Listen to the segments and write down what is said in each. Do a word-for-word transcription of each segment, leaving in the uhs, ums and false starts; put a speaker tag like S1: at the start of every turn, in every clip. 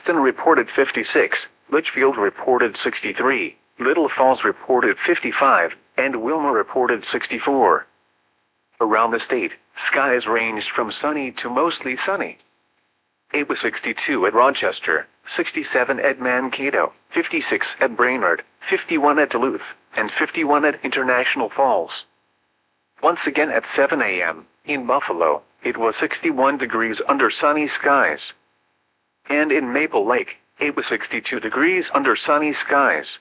S1: Princeton reported fifty-six, Litchfield reported sixty-three, Little Falls reported fifty-five, and Wilmer reported sixty-four. Around the state, skies ranged from sunny to mostly sunny. It was sixty-two at Rochester, sixty-seven at Mankato, fifty-six at Brainerd, fifty-one at Duluth, and fifty-one at International Falls. Once again at seven a m, in Buffalo, it was sixty-one degrees under sunny skies. And in Maple Lake, it was sixty-two degrees under sunny skies.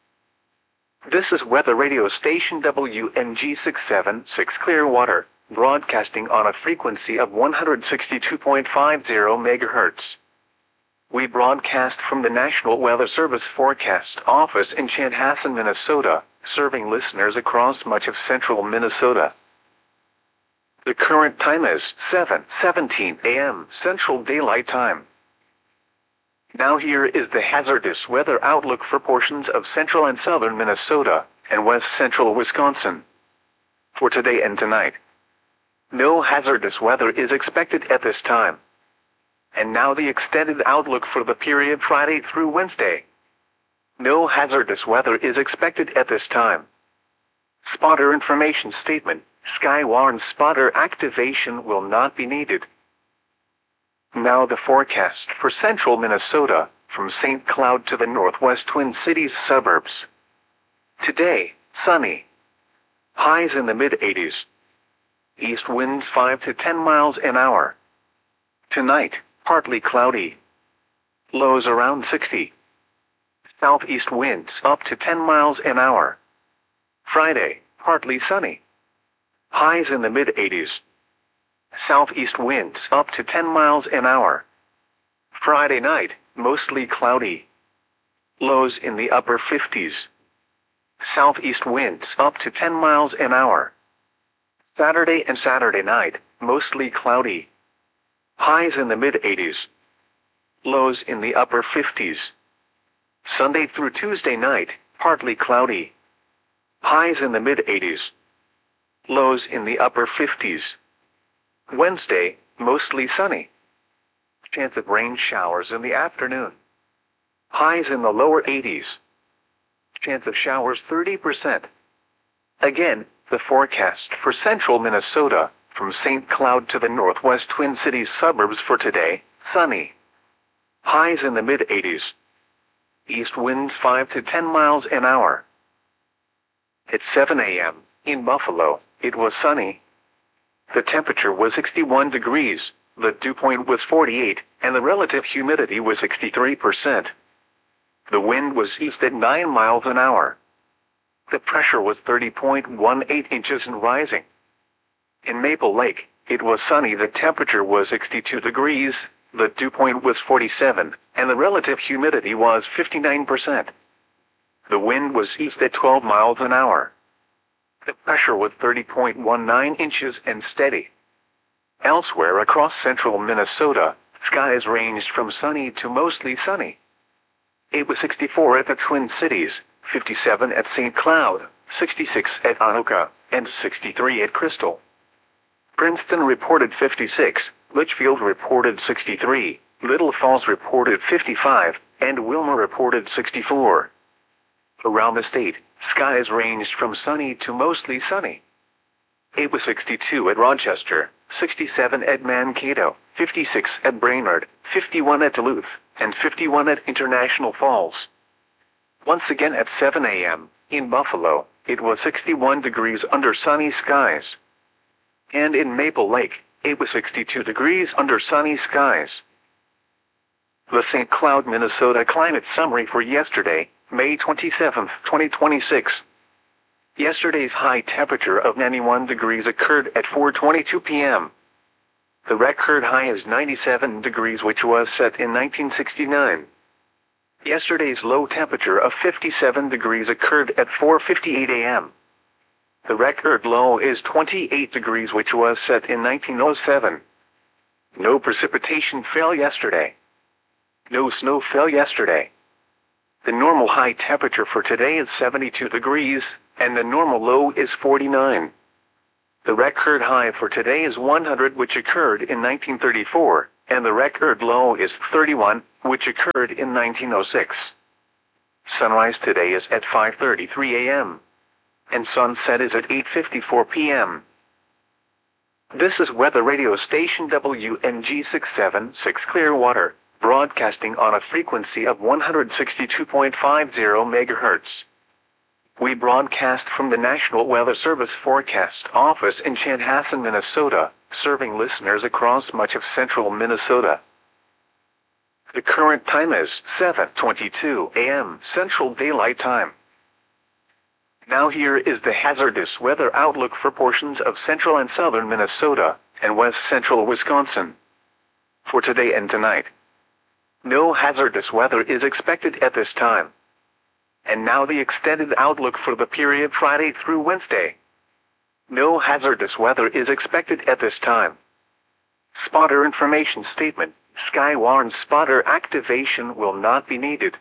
S1: This is Weather Radio Station W N G six seventy-six Clearwater, broadcasting on a frequency of one hundred sixty-two point five zero megahertz. We broadcast from the National Weather Service Forecast Office in Chanhassen, Minnesota, serving listeners across much of central Minnesota. The current time is seven seventeen a m Central Daylight Time. Now here is the hazardous weather outlook for portions of central and southern Minnesota, and west central Wisconsin. For today and tonight, no hazardous weather is expected at this time. And now the extended outlook for the period Friday through Wednesday. No hazardous weather is expected at this time. Spotter information statement: Skywarn spotter activation will not be needed. Now the forecast for central Minnesota, from Saint Cloud to the northwest Twin Cities suburbs. Today, sunny. Highs in the mid eighties. East winds five to ten miles an hour. Tonight, partly cloudy. Lows around sixty. Southeast winds up to ten miles an hour. Friday, partly sunny. Highs in the mid eighties. Southeast winds up to ten miles an hour. Friday night, mostly cloudy. Lows in the upper fifties. Southeast winds up to ten miles an hour. Saturday and Saturday night, mostly cloudy. Highs in the mid eighties. Lows in the upper fifties. Sunday through Tuesday night, partly cloudy. Highs in the mid eighties. Lows in the upper fifties. Wednesday, mostly sunny. Chance of rain showers in the afternoon. Highs in the lower eighties. Chance of showers thirty percent. Again, the forecast for central Minnesota, from Saint Cloud to the northwest Twin Cities suburbs for today: sunny. Highs in the mid eighties. East winds five to ten miles an hour. At seven a m, in Buffalo, it was sunny. The temperature was sixty-one degrees, the dew point was forty-eight, and the relative humidity was sixty-three percent. The wind was east at nine miles an hour. The pressure was thirty point one eight inches and rising. In Maple Lake, it was sunny. The temperature was sixty-two degrees, the dew point was forty-seven, and the relative humidity was fifty-nine percent. The wind was east at twelve miles an hour. The pressure was thirty point one nine inches and steady. Elsewhere across central Minnesota, skies ranged from sunny to mostly sunny. It was sixty-four at the Twin Cities, fifty-seven at Saint Cloud, sixty-six at Anoka, and sixty-three at Crystal. Princeton reported fifty-six, Litchfield reported sixty-three, Little Falls reported fifty-five, and Wilmer reported sixty-four. Around the state, skies ranged from sunny to mostly sunny. It was sixty-two at Rochester, sixty-seven at Mankato, fifty-six at Brainerd, fifty-one at Duluth, and fifty-one at International Falls. Once again at seven a m, in Buffalo, it was sixty-one degrees under sunny skies. And in Maple Lake, it was sixty-two degrees under sunny skies. The Saint Cloud, Minnesota climate summary for yesterday, May twenty-seventh, twenty twenty-six. Yesterday's high temperature of ninety-one degrees occurred at four twenty-two p m The record high is ninety-seven degrees, which was set in nineteen sixty-nine. Yesterday's low temperature of fifty-seven degrees occurred at four fifty-eight a m The record low is twenty-eight degrees, which was set in nineteen oh seven. No precipitation fell yesterday. No snow fell yesterday. The normal high temperature for today is seventy-two degrees, and the normal low is forty-nine. The record high for today is one hundred, which occurred in nineteen thirty-four, and the record low is thirty-one, which occurred in nineteen oh six. Sunrise today is at five thirty-three a m and sunset is at eight fifty-four p m This is weather radio station W N G six seven six Clearwater, broadcasting on a frequency of one hundred sixty-two point five zero megahertz. We broadcast from the National Weather Service Forecast Office in Chanhassen, Minnesota, serving listeners across much of central Minnesota. The current time is seven twenty-two a m Central Daylight Time. Now here is the hazardous weather outlook for portions of central and southern Minnesota and west central Wisconsin. For today and tonight, no hazardous weather is expected at this time. And now the extended outlook for the period Friday through Wednesday. No hazardous weather is expected at this time. Spotter information statement: Sky warns spotter activation will not be needed.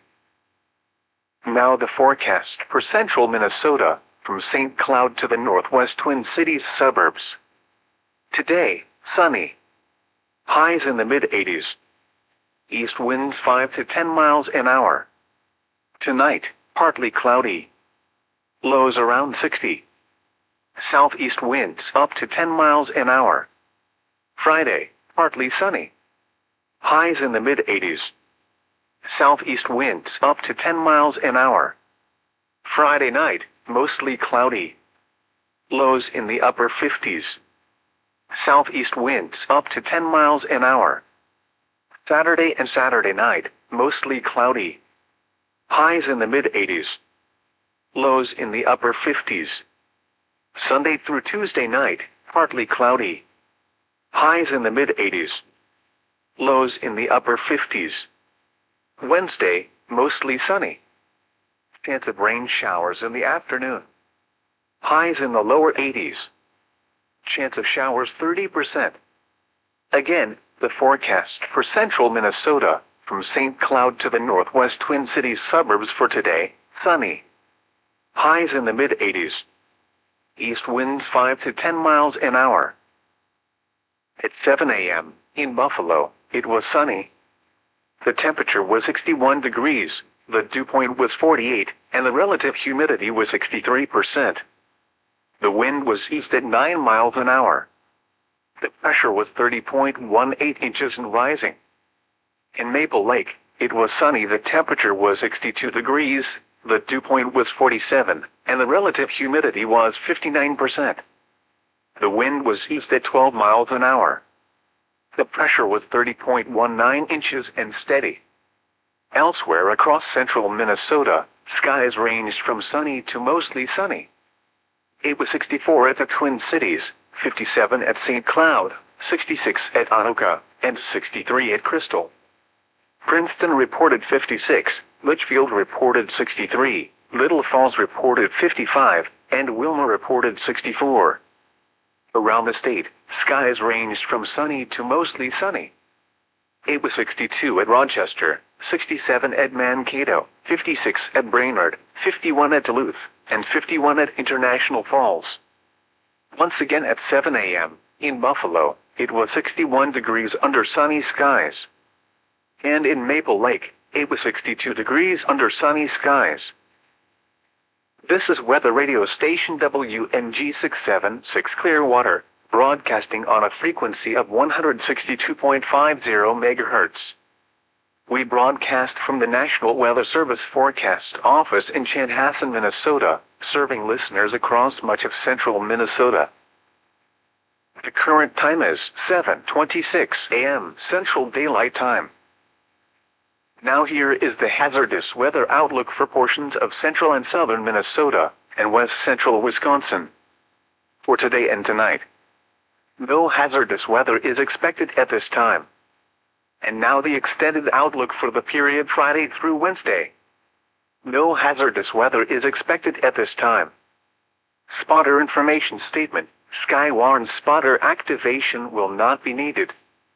S1: Now the forecast for central Minnesota, from Saint Cloud to the northwest Twin Cities suburbs. Today, sunny. Highs in the mid eighties. East winds five to ten miles an hour. Tonight, partly cloudy. Lows around sixty. Southeast winds up to ten miles an hour. Friday, partly sunny. Highs in the mid eighties. Southeast winds up to ten miles an hour. Friday night, mostly cloudy. Lows in the upper fifties. Southeast winds up to ten miles an hour. Saturday and Saturday night, mostly cloudy. Highs in the mid eighties. Lows in the upper fifties. Sunday through Tuesday night, partly cloudy. Highs in the mid eighties. Lows in the upper fifties. Wednesday, mostly sunny. Chance of rain showers in the afternoon. Highs in the lower eighties. Chance of showers thirty percent. Again, the forecast for central Minnesota, from Saint Cloud to the northwest Twin Cities suburbs for today: sunny. Highs in the mid eighties. East winds five to ten miles an hour. At seven a m in Buffalo, it was sunny. The temperature was sixty-one degrees, the dew point was forty-eight, and the relative humidity was sixty-three percent. The wind was east at nine miles an hour. The pressure was thirty point one eight inches and rising. In Maple Lake, it was sunny. The temperature was sixty-two degrees, the dew point was forty-seven, and the relative humidity was fifty-nine percent. The wind was east at twelve miles an hour. The pressure was thirty point one nine inches and steady. Elsewhere across central Minnesota, skies ranged from sunny to mostly sunny. It was sixty-four at the Twin Cities, fifty-seven at Saint Cloud, sixty-six at Anoka, and sixty-three at Crystal. Princeton reported fifty-six, Litchfield reported sixty-three, Little Falls reported fifty-five, and Wilmer reported sixty-four. Around the state, skies ranged from sunny to mostly sunny. It was sixty-two at Rochester, sixty-seven at Mankato, fifty-six at Brainerd, fifty-one at Duluth, and fifty-one at International Falls. Once again at seven a m, in Buffalo, it was sixty-one degrees under sunny skies. And in Maple Lake, it was sixty-two degrees under sunny skies. This is weather radio station W N G six seven six Clearwater, broadcasting on a frequency of one hundred sixty-two point five zero megahertz. We broadcast from the National Weather Service Forecast Office in Chanhassen, Minnesota, serving listeners across much of central Minnesota. The current time is seven twenty-six a m Central Daylight Time. Now here is the hazardous weather outlook for portions of central and southern Minnesota and west central Wisconsin. For today and tonight, no hazardous weather is expected at this time. And now the extended outlook for the period Friday through Wednesday. No hazardous weather is expected at this time. Spotter information statement: Sky warns spotter activation will not be needed.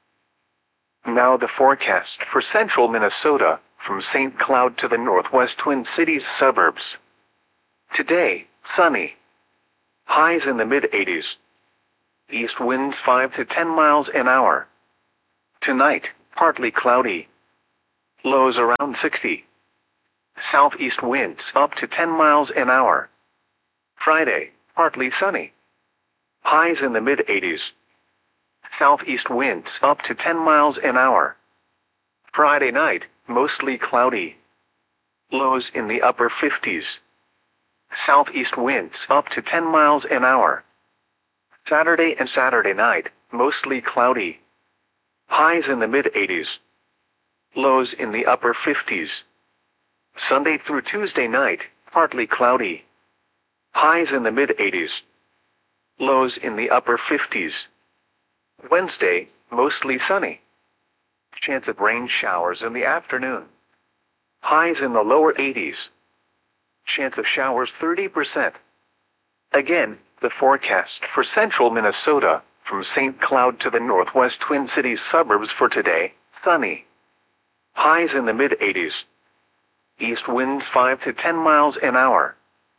S1: Now the forecast for central Minnesota, from Saint Cloud to the northwest Twin Cities suburbs. Today, sunny. Highs in the mid eighties. East winds five to ten miles an hour. Tonight, partly cloudy. Lows around sixty. Southeast winds up to ten miles an hour. Friday, partly sunny. Highs in the mid eighties. Southeast winds up to ten miles an hour. Friday night, mostly cloudy. Lows in the upper fifties. Southeast winds up to ten miles an hour. Saturday and Saturday night, mostly cloudy. Highs in the mid eighties. Lows in the upper fifties. Sunday through Tuesday night, partly cloudy. Highs in the mid eighties. Lows in the upper fifties. Wednesday, mostly sunny. Chance of rain showers in the afternoon. Highs in the lower eighties. Chance of showers thirty percent. Again, the forecast for central Minnesota, from Saint Cloud to the northwest Twin Cities suburbs for today, sunny. Highs in the mid eighties. East winds five to ten miles an hour.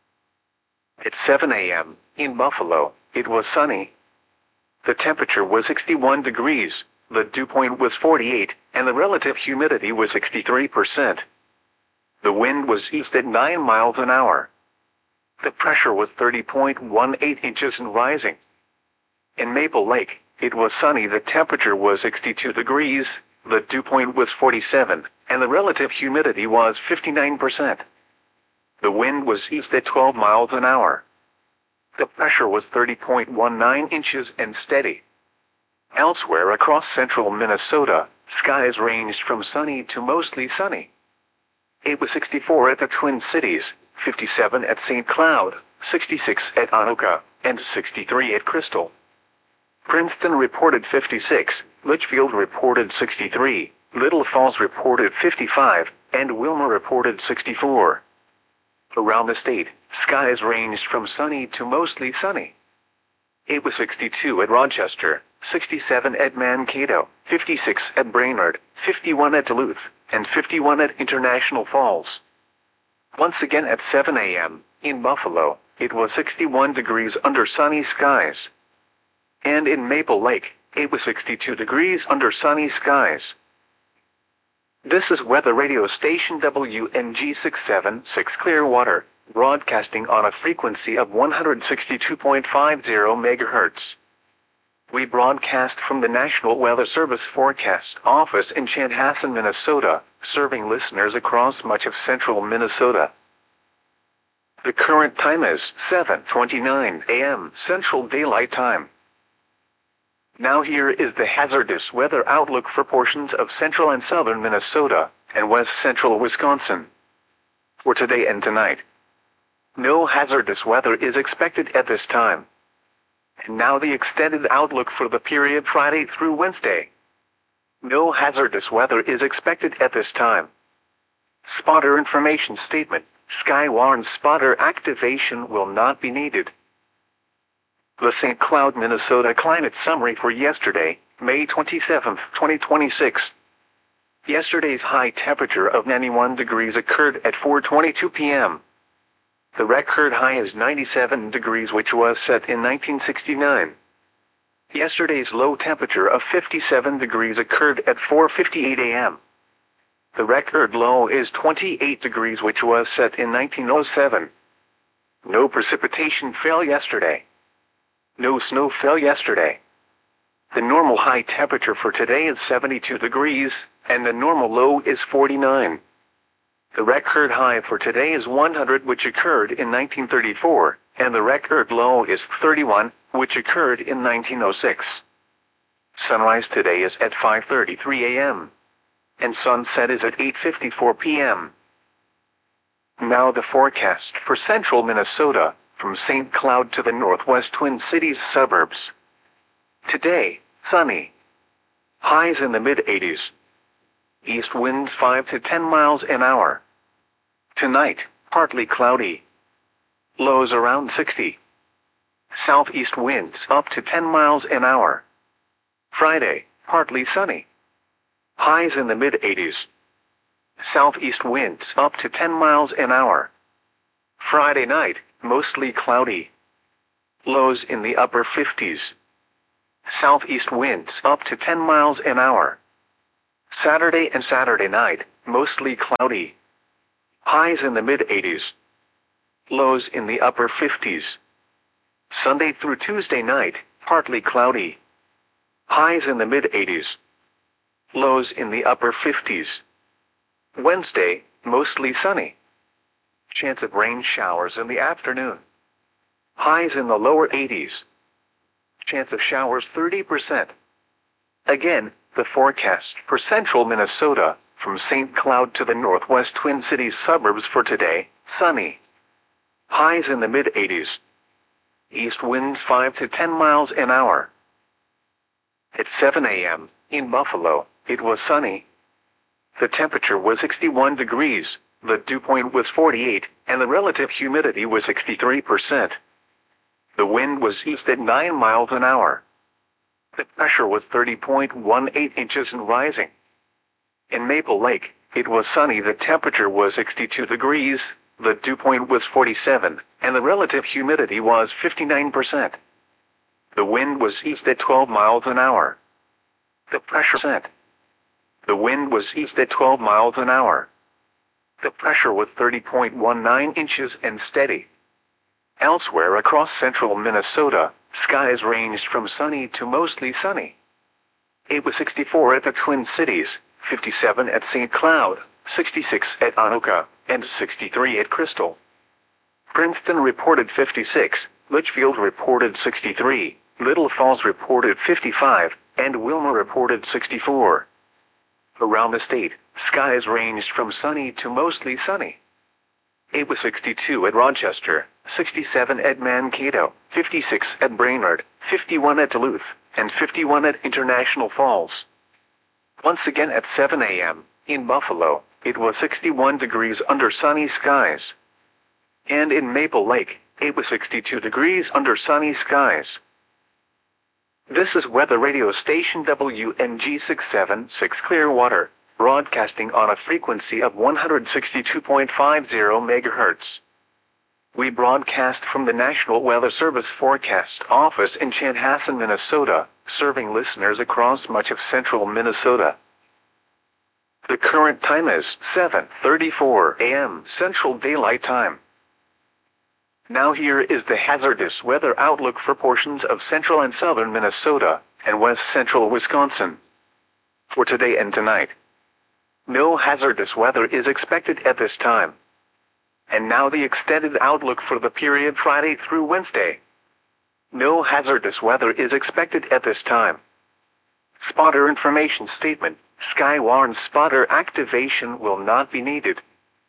S1: At seven a m, in Buffalo, it was sunny. The temperature was sixty-one degrees, the dew point was forty-eight, and the relative humidity was sixty-three percent. The wind was east at nine miles an hour. The pressure was thirty point one eight inches and rising. In Maple Lake, it was sunny. The temperature was sixty-two degrees, the dew point was forty-seven, and the relative humidity was fifty-nine percent. The wind was east at twelve miles an hour. The pressure was thirty point one nine inches and steady. Elsewhere across central Minnesota, skies ranged from sunny to mostly sunny. It was sixty-four at the Twin Cities, fifty-seven at Saint Cloud, sixty-six at Anoka, and sixty-three at Crystal. Princeton reported fifty-six, Litchfield reported sixty-three, Little Falls reported fifty-five, and Wilmer reported sixty-four. Around the state, skies ranged from sunny to mostly sunny. It was sixty-two at Rochester, sixty-seven at Mankato, fifty-six at Brainerd, fifty-one at Duluth, and fifty-one at International Falls. Once again at seven a m, in Buffalo, it was sixty-one degrees under sunny skies. And in Maple Lake, it was sixty-two degrees under sunny skies. This is weather radio station W N G six seven six Clearwater, broadcasting on a frequency of one hundred sixty-two point five zero megahertz. We broadcast from the National Weather Service Forecast Office in Chanhassen, Minnesota, serving listeners across much of central Minnesota. The current time is seven twenty-nine a m Central Daylight Time. Now here is the hazardous weather outlook for portions of central and southern Minnesota, and west central Wisconsin. For today and tonight, no hazardous weather is expected at this time. And now the extended outlook for the period Friday through Wednesday. No hazardous weather is expected at this time. Spotter information statement: Skywarn spotter activation will not be needed. The Saint Cloud, Minnesota climate summary for yesterday, May twenty-seventh, twenty twenty-six. Yesterday's high temperature of ninety-one degrees occurred at four twenty-two p m The record high is ninety-seven degrees, which was set in nineteen sixty-nine. Yesterday's low temperature of fifty-seven degrees occurred at four fifty-eight a m The record low is twenty-eight degrees, which was set in nineteen oh seven. No precipitation fell yesterday. No snow fell yesterday. The normal high temperature for today is seventy-two degrees, and the normal low is forty-nine. The record high for today is one hundred, which occurred in nineteen thirty-four, and the record low is thirty-one, which occurred in nineteen oh six. Sunrise today is at five thirty-three a m, and sunset is at eight fifty-four p m Now the forecast for central Minnesota, from Saint Cloud to the northwest Twin Cities suburbs. Today, sunny. Highs in the mid eighties. East winds five to ten miles an hour. Tonight, partly cloudy. Lows around sixty. Southeast winds up to ten miles an hour. Friday, partly sunny. Highs in the mid eighties. Southeast winds up to ten miles an hour. Friday night, mostly cloudy. Lows in the upper fifties. Southeast winds up to ten miles an hour. Saturday and Saturday night, mostly cloudy. Highs in the mid eighties. Lows in the upper fifties. Sunday through Tuesday night, partly cloudy. Highs in the mid eighties. Lows in the upper fifties. Wednesday, mostly sunny. Chance of rain showers in the afternoon. Highs in the lower eighties. Chance of showers thirty percent. Again, the forecast for central Minnesota, from Saint Cloud to the northwest Twin Cities suburbs for today, sunny. Highs in the mid eighties. East winds five to ten miles an hour. At seven a m, in Buffalo, it was sunny. The temperature was sixty-one degrees, the dew point was forty-eight, and the relative humidity was sixty-three percent. The wind was east at nine miles an hour. The pressure was thirty point one eight inches and rising. In Maple Lake, it was sunny. The temperature was sixty-two degrees, the dew point was forty-seven, and the relative humidity was fifty-nine percent. The wind was east at twelve miles an hour. The pressure set. The wind was east at twelve miles an hour. The pressure was thirty point one nine inches and steady. Elsewhere across central Minnesota, skies ranged from sunny to mostly sunny. It was sixty-four at the Twin Cities, fifty-seven at Saint Cloud, sixty-six at Anoka, and sixty-three at Crystal. Princeton reported fifty-six, Litchfield reported sixty-three, Little Falls reported fifty-five, and Wilmer reported sixty-four. Around the state, skies ranged from sunny to mostly sunny. It was sixty-two at Rochester, sixty-seven at Mankato, fifty-six at Brainerd, fifty-one at Duluth, and fifty-one at International Falls. Once again at seven a m, in Buffalo, it was sixty-one degrees under sunny skies. And in Maple Lake, it was sixty-two degrees under sunny skies. This is weather radio station W N G six seventy-six Clearwater, broadcasting on a frequency of one hundred sixty-two point five zero megahertz. We broadcast from the National Weather Service Forecast Office in Chanhassen, Minnesota, serving listeners across much of central Minnesota. The current time is seven thirty-four a m Central Daylight Time. Now here is the hazardous weather outlook for portions of central and southern Minnesota and west central Wisconsin. For today and tonight, no hazardous weather is expected at this time. And now the extended outlook for the period Friday through Wednesday. No hazardous weather is expected at this time. Spotter information statement: Skywarn spotter activation will not be needed.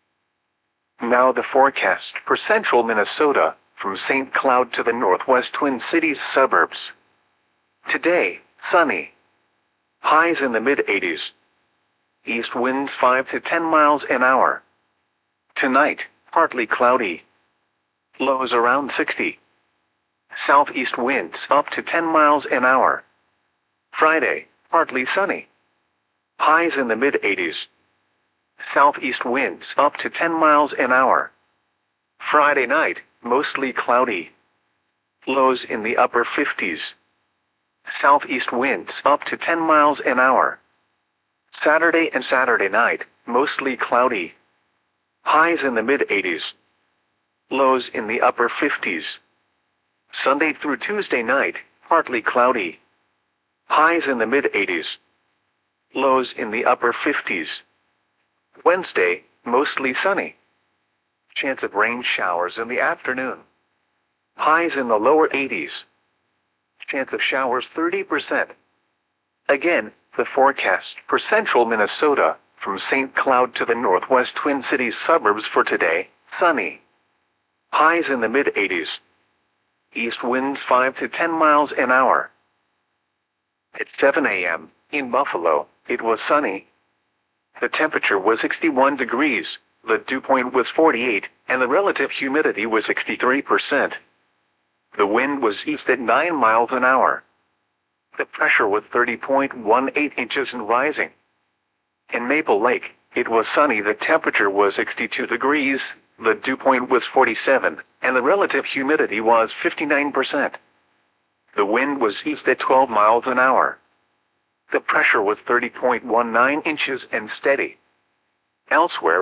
S1: Now the forecast for central Minnesota, from Saint Cloud to the northwest Twin Cities suburbs. Today, sunny. Highs in the mid eighties. East winds five to ten miles an hour. Tonight, partly cloudy. Lows around sixty. Southeast winds up to ten miles an hour. Friday, partly sunny. Highs in the mid eighties. Southeast winds up to ten miles an hour. Friday night, mostly cloudy. Lows in the upper fifties. Southeast winds up to ten miles an hour. Saturday and Saturday night, mostly cloudy. Highs in the mid eighties. Lows in the upper fifties. Sunday through Tuesday night, partly cloudy. Highs in the mid eighties. Lows in the upper fifties. Wednesday, mostly sunny. Chance of rain showers in the afternoon. Highs in the lower eighties. Chance of showers thirty percent. Again, the forecast for central Minnesota, from Saint Cloud to the northwest Twin Cities suburbs for today, sunny. Highs in the mid eighties. East winds five to ten miles an hour. At seven a m, in Buffalo, it was sunny. The temperature was sixty-one degrees, the dew point was forty-eight, and the relative humidity was sixty-three percent. The wind was east at nine miles an hour. The pressure was thirty point one eight inches and rising. In Maple Lake, it was sunny. The temperature was sixty-two degrees, the dew point was forty-seven, and the relative humidity was fifty-nine percent. The wind was east at twelve miles an hour. The pressure was thirty point one nine inches and steady. Elsewhere